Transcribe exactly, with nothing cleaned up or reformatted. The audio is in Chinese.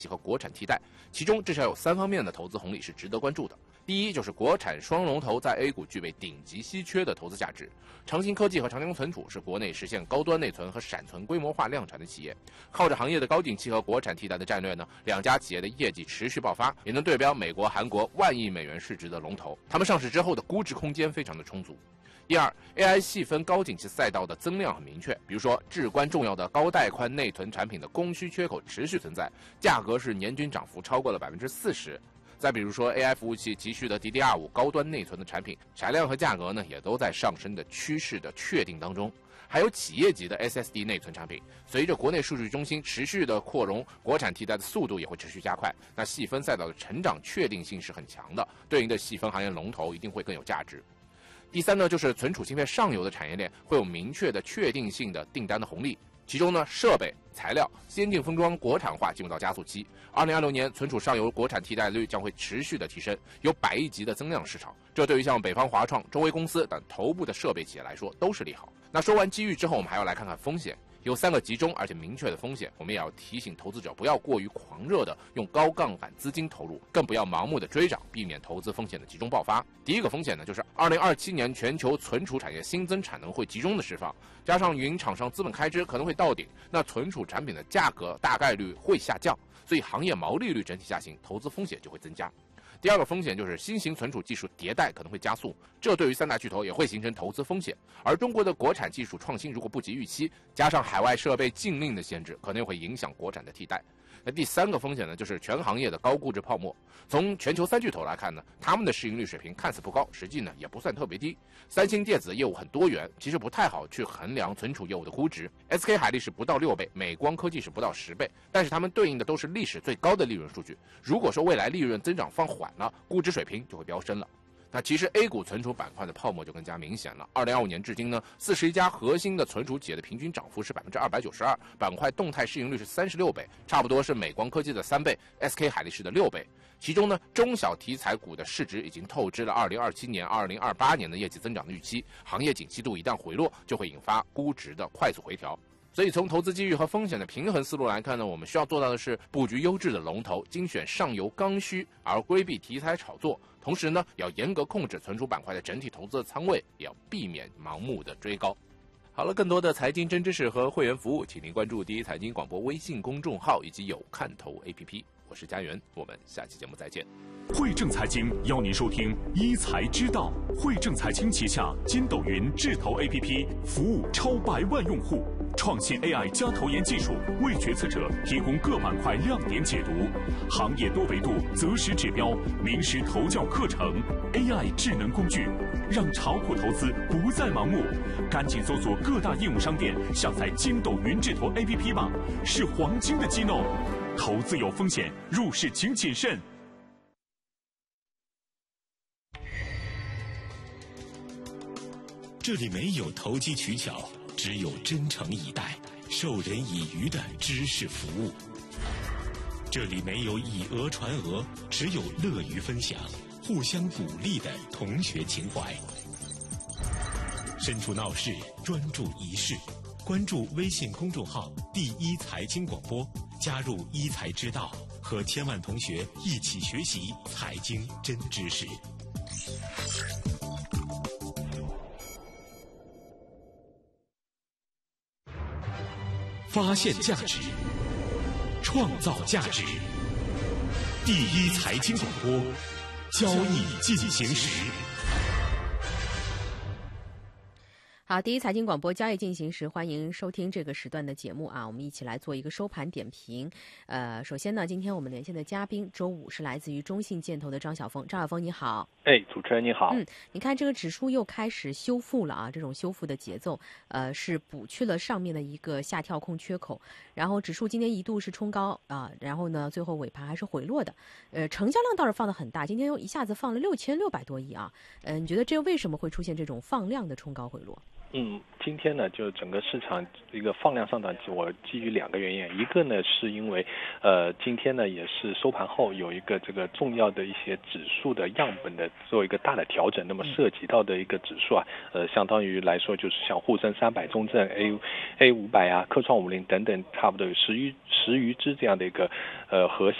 和国产替代，其中至少有三方面的投资红利是值得关注的。第一，就是国产双龙头在 A 股具备顶级稀缺的投资价值。长兴科技和长江存储是国内实现高端内存和闪存规模化量产的企业，靠着行业的高景气和国产替代的战略呢，两家企业的业绩持续爆发，也能对标美国、韩国万亿美元市值的龙头。他们上市之后的估值空间非常的充足。第二 ，A I 细分高景气赛道的增量很明确，比如说至关重要的高带宽内存产品的供需缺口持续存在，价格是年均涨幅超过了百分之四十。再比如说 A I 服务器急需的 D D R 五 高端内存的产品，产量和价格呢也都在上升的趋势的确定当中。还有企业级的 S S D 内存产品，随着国内数据中心持续的扩容，国产替代的速度也会持续加快。那细分赛道的成长确定性是很强的，对应的细分行业龙头一定会更有价值。第三呢，就是存储芯片上游的产业链会有明确的确定性的订单的红利，其中呢，设备、材料、先进封装国产化进入到加速期。二零二六年，存储上游国产替代率将会持续的提升，有百亿级的增量市场。这对于像北方华创、中微公司等头部的设备企业来说都是利好。那说完机遇之后，我们还要来看看风险。有三个集中而且明确的风险，我们也要提醒投资者不要过于狂热的用高杠杆资金投入，更不要盲目的追涨，避免投资风险的集中爆发。第一个风险呢，就是二零二七年全球存储产业新增产能会集中的释放，加上云厂商资本开支可能会到顶，那存储产品的价格大概率会下降，所以行业毛利率整体下行，投资风险就会增加。第二个风险就是新型存储技术迭代可能会加速，这对于三大巨头也会形成投资风险。而中国的国产技术创新如果不及预期，加上海外设备禁令的限制，可能会影响国产的替代。那第三个风险呢，就是全行业的高估值泡沫。从全球三巨头来看呢，他们的市盈率水平看似不高，实际呢也不算特别低。三星电子的业务很多元，其实不太好去衡量存储业务的估值。S K 海力士不到六倍，美光科技是不到十倍，但是他们对应的都是历史最高的利润数据。如果说未来利润增长放缓了，估值水平就会飙升了。那其实 A 股存储板块的泡沫就更加明显了。二零二五年至今呢，四十一家核心的存储企业的平均涨幅是百分之二百九十二，板块动态市盈率是三十六倍，差不多是美光科技的三倍 ，S K 海力士的六倍。其中呢，中小题材股的市值已经透支了二零二七年、二零二八年的业绩增长的预期，行业景气度一旦回落，就会引发估值的快速回调。所以从投资机遇和风险的平衡思路来看呢，我们需要做到的是布局优质的龙头，精选上游刚需，而规避题材炒作。同时呢，要严格控制存储板块的整体投资的仓位，也要避免盲目的追高。好了，更多的财经真知识和会员服务，请您关注第一财经广播微信公众号以及有看头 A P P。我是佳源，我们下期节目再见。 汇正财经邀您收听一财知道。汇正财经旗下筋斗云智投 A P P 服务超百万用户，创新 A I 加投研技术，为决策者提供各板块亮点解读，行业多维度择时指标，名师投教课程 ，A I 智能工具，让炒股投资不再盲目。赶紧搜索各大应用商店，下载筋斗云智投 A P P 吧，是黄金的机弄。投资有风险，入市请谨慎。 这里没有投机取巧，只有真诚以待、授人以渔的知识服务。这里没有以讹传讹，只有乐于分享、互相鼓励的同学情怀。身处闹市，专注一事。关注微信公众号“第一财经广播”，加入一财知道，和千万同学一起学习财经真知识。发现价值，创造价值。第一财经广播，交易进行时。 好，第一财经广播交易进行时，欢迎收听这个时段的节目啊，我们一起来做一个收盘点评。呃，首先呢，今天我们连线的嘉宾，周五是来自于中信建投的张晓峰。张晓峰，你好。 哎，主持人你好。 嗯，你看这个指数又开始修复了啊，这种修复的节奏，呃，是补去了上面的一个下跳空缺口，然后指数今天一度是冲高啊，然后呢，最后尾盘还是回落的。呃，成交量倒是放得很大，今天又一下子放了六千六百多亿啊。嗯、呃，你觉得这为什么会出现这种放量的冲高回落？ 嗯，今天呢，就整个市场一个放量上涨，我基于两个原因，一个呢是因为，呃，今天呢也是收盘后有一个这个重要的一些指数的样本的做一个大的调整，那么涉及到的一个指数啊，呃，相当于来说就是像沪深三百、中证 A A 五百啊、科创五零等等，差不多有十余十余只这样的一个呃核心